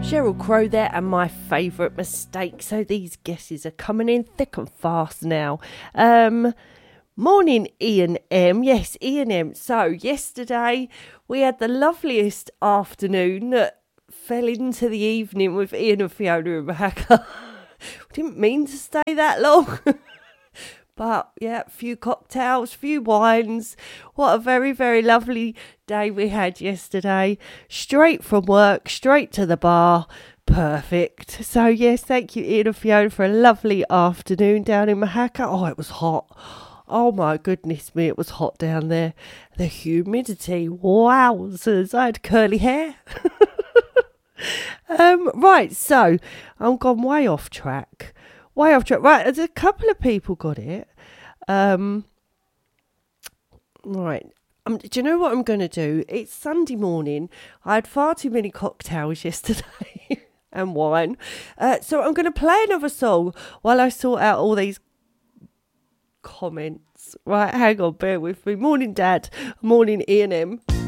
Sheryl Crow there, and my favourite mistake. So these guesses are coming in thick and fast now. Morning, Ian M. Yes, Ian M. So yesterday we had the loveliest afternoon that fell into the evening with Ian and Fiona and Rebecca. We didn't mean to stay that long. But yeah, a few cocktails, few wines. What a very, very lovely day we had yesterday. Straight from work, straight to the bar. Perfect. So yes, thank you Ian and Fiona for a lovely afternoon down in Mahaka. Oh, it was hot. Oh my goodness me, it was hot down there. The humidity, wowzers. I had curly hair. Right, so I'm gone way off track. Right, there's a couple of people got it. Right. Do you know what I'm going to do? It's Sunday morning. I had far too many cocktails yesterday and wine. So I'm going to play another song while I sort out all these comments. Right, hang on, bear with me. Morning, Dad. Morning, Ian M.